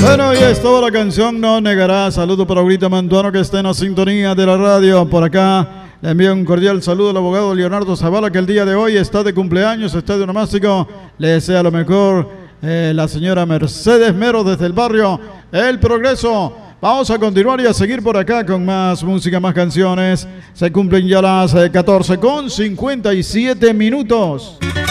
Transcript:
Bueno, y es toda la canción No Negará. Saludo para Aurita Mantuano, que está en la sintonía de la radio. Por acá le envío un cordial saludo al abogado Leonardo Zavala, que el día de hoy está de cumpleaños, está de onomástico. Le desea lo mejor la señora Mercedes Mero desde el barrio El Progreso. Vamos a continuar y a seguir por acá con más música, más canciones. Se cumplen ya las 14:57 minutos.